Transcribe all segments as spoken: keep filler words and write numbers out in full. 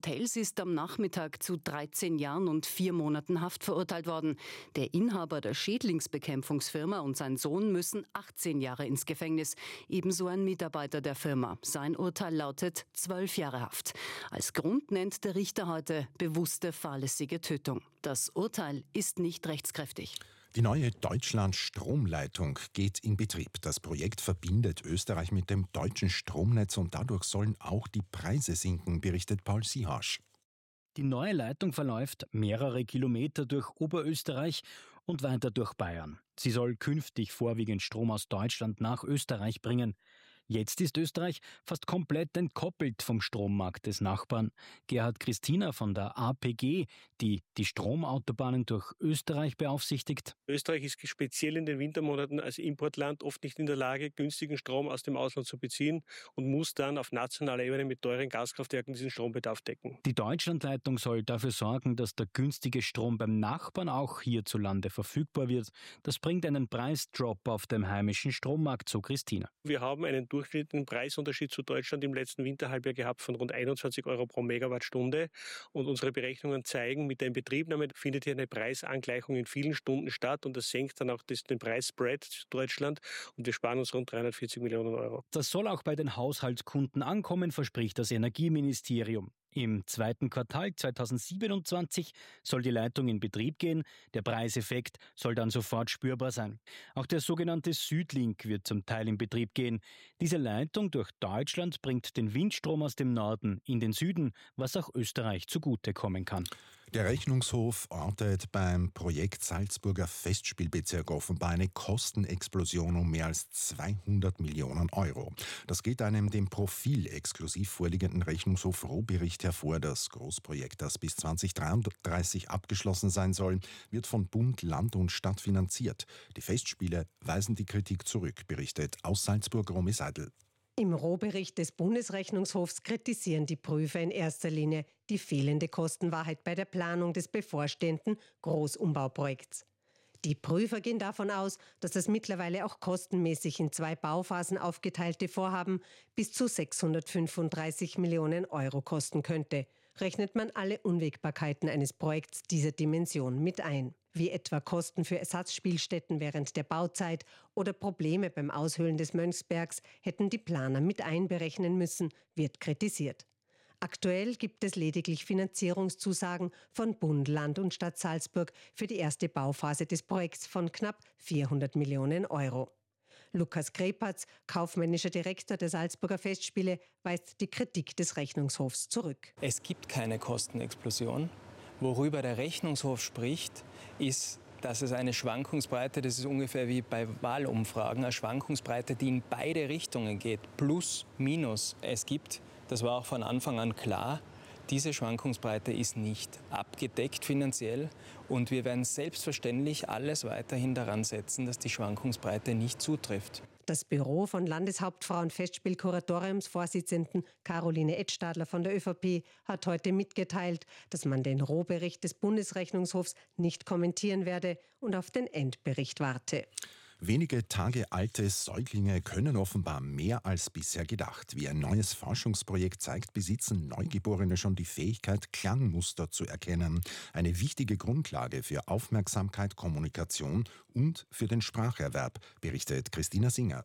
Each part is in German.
Tels ist am Nachmittag zu dreizehn Jahren und vier Monaten Haft verurteilt worden. Der Inhaber der Schädlingsbekämpfungsfirma und sein Sohn müssen achtzehn Jahre ins Gefängnis. Ebenso ein Mitarbeiter der Firma. Sein Urteil lautet zwölf Jahre Haft. Als Grund nennt der Richter heute bewusste fahrlässige Tötung. Das Urteil ist nicht rechtskräftig. Die neue Deutschland-Stromleitung geht in Betrieb. Das Projekt verbindet Österreich mit dem deutschen Stromnetz und dadurch sollen auch die Preise sinken, berichtet Paul Siehasch. Die neue Leitung verläuft mehrere Kilometer durch Oberösterreich und weiter durch Bayern. Sie soll künftig vorwiegend Strom aus Deutschland nach Österreich bringen. Jetzt ist Österreich fast komplett entkoppelt vom Strommarkt des Nachbarn. Gerhard Christina von der A P G, die die Stromautobahnen durch Österreich beaufsichtigt. Österreich ist speziell in den Wintermonaten als Importland oft nicht in der Lage, günstigen Strom aus dem Ausland zu beziehen und muss dann auf nationaler Ebene mit teuren Gaskraftwerken diesen Strombedarf decken. Die Deutschlandleitung soll dafür sorgen, dass der günstige Strom beim Nachbarn auch hierzulande verfügbar wird. Das bringt einen Preisdrop auf dem heimischen Strommarkt, so Christina. Wir haben einen durchschnittlichen Preisunterschied zu Deutschland im letzten Winterhalbjahr gehabt von rund einundzwanzig Euro pro Megawattstunde. Und unsere Berechnungen zeigen, mit der Inbetriebnahme findet hier eine Preisangleichung in vielen Stunden statt und das senkt dann auch das, den Preisspread zu Deutschland und wir sparen uns rund dreihundertvierzig Millionen Euro. Das soll auch bei den Haushaltskunden ankommen, verspricht das Energieministerium. Im zweiten Quartal zweitausendsiebenundzwanzig soll die Leitung in Betrieb gehen. Der Preiseffekt soll dann sofort spürbar sein. Auch der sogenannte Südlink wird zum Teil in Betrieb gehen. Diese Leitung durch Deutschland bringt den Windstrom aus dem Norden in den Süden, was auch Österreich zugutekommen kann. Der Rechnungshof ortet beim Projekt Salzburger Festspielbezirk offenbar eine Kostenexplosion um mehr als zweihundert Millionen Euro. Das geht einem dem Profil exklusiv vorliegenden Rechnungshof-Rohbericht hervor. Das Großprojekt, das bis zweitausenddreiunddreißig abgeschlossen sein soll, wird von Bund, Land und Stadt finanziert. Die Festspiele weisen die Kritik zurück, berichtet aus Salzburg Romy Seidel. Im Rohbericht des Bundesrechnungshofs kritisieren die Prüfer in erster Linie die fehlende Kostenwahrheit bei der Planung des bevorstehenden Großumbauprojekts. Die Prüfer gehen davon aus, dass das mittlerweile auch kostenmäßig in zwei Bauphasen aufgeteilte Vorhaben bis zu sechshundertfünfunddreißig Millionen Euro kosten könnte. Rechnet man alle Unwägbarkeiten eines Projekts dieser Dimension mit ein, wie etwa Kosten für Ersatzspielstätten während der Bauzeit oder Probleme beim Aushöhlen des Mönchsbergs hätten die Planer mit einberechnen müssen, wird kritisiert. Aktuell gibt es lediglich Finanzierungszusagen von Bund, Land und Stadt Salzburg für die erste Bauphase des Projekts von knapp vierhundert Millionen Euro. Lukas Grepatz, kaufmännischer Direktor der Salzburger Festspiele, weist die Kritik des Rechnungshofs zurück. Es gibt keine Kostenexplosion. Worüber der Rechnungshof spricht, ist, dass es eine Schwankungsbreite, das ist ungefähr wie bei Wahlumfragen, eine Schwankungsbreite, die in beide Richtungen geht, plus, minus. Es gibt, das war auch von Anfang an klar, diese Schwankungsbreite ist nicht abgedeckt finanziell und wir werden selbstverständlich alles weiterhin daran setzen, dass die Schwankungsbreite nicht zutrifft. Das Büro von Landeshauptfrau und Festspielkuratoriumsvorsitzenden Caroline Edstadler von der ÖVP hat heute mitgeteilt, dass man den Rohbericht des Bundesrechnungshofs nicht kommentieren werde und auf den Endbericht warte. Wenige Tage alte Säuglinge können offenbar mehr als bisher gedacht. Wie ein neues Forschungsprojekt zeigt, besitzen Neugeborene schon die Fähigkeit, Klangmuster zu erkennen. Eine wichtige Grundlage für Aufmerksamkeit, Kommunikation und für den Spracherwerb, berichtet Christina Singer.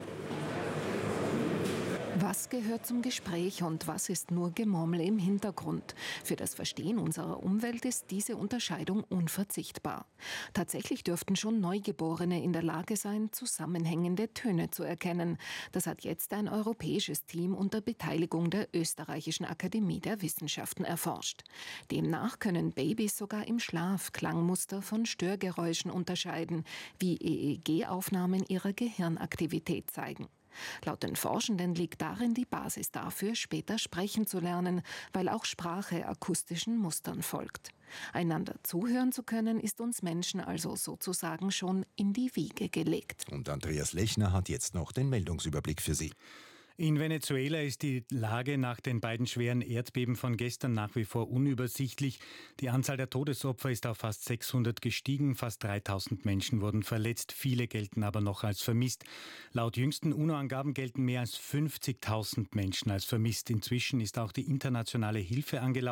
Was gehört zum Gespräch und was ist nur Gemurmel im Hintergrund? Für das Verstehen unserer Umwelt ist diese Unterscheidung unverzichtbar. Tatsächlich dürften schon Neugeborene in der Lage sein, zusammenhängende Töne zu erkennen. Das hat jetzt ein europäisches Team unter Beteiligung der Österreichischen Akademie der Wissenschaften erforscht. Demnach können Babys sogar im Schlaf Klangmuster von Störgeräuschen unterscheiden, wie E E G-Aufnahmen ihrer Gehirnaktivität zeigen. Laut den Forschenden liegt darin die Basis dafür, später sprechen zu lernen, weil auch Sprache akustischen Mustern folgt. Einander zuhören zu können, ist uns Menschen also sozusagen schon in die Wiege gelegt. Und Andreas Lechner hat jetzt noch den Meldungsüberblick für Sie. In Venezuela ist die Lage nach den beiden schweren Erdbeben von gestern nach wie vor unübersichtlich. Die Anzahl der Todesopfer ist auf fast sechshundert gestiegen, fast dreitausend Menschen wurden verletzt, viele gelten aber noch als vermisst. Laut jüngsten UNO-Angaben gelten mehr als fünfzigtausend Menschen als vermisst. Inzwischen ist auch die internationale Hilfe angelaufen.